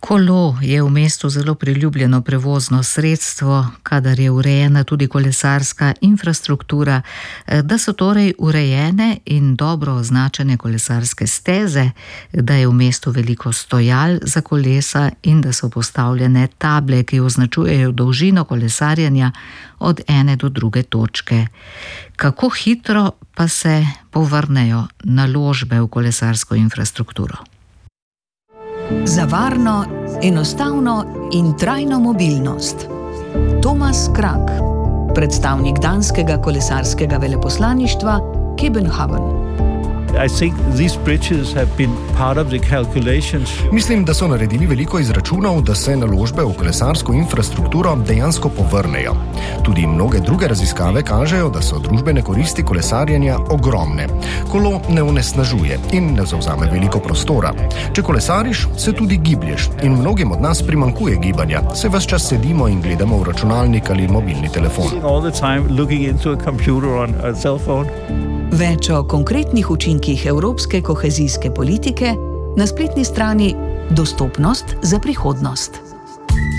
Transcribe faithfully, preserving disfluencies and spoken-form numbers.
Kolo je v mestu zelo priljubljeno prevozno sredstvo, kadar je urejena tudi kolesarska infrastruktura, da so torej urejene in dobro označene kolesarske steze, da je v mestu veliko stojal za kolesa in da so postavljene table, ki označujejo dolžino kolesarjenja od ene do druge točke. Kako hitro pa se povrnejo naložbe v kolesarsko infrastrukturo? Za varno, enostavno in trajno mobilnost. Tomas Krak, predstavnik danskega kolesarskega veleposlaništva København. I think these bridges have been part of the calculations. Mislim, da so naredili veliko izračunov, da se naložbe v kolesarsko infrastrukturo dejansko povrnejo. Tudi mnoge druge raziskave kažejo, da so družbene koristi kolesarjenja ogromne. Kolo ne onesnažuje in ne zavzame veliko prostora. Če kolesariš, se tudi giblješ in mnogim od nas primanjkuje gibanja. Se ves čas sedimo in gledamo v računalnik ali mobilni telefon. All the time looking into a computer on a cell phone. Več o konkretnih učinkih evropske kohezijske politike na spletni strani Dostopnost za prihodnost.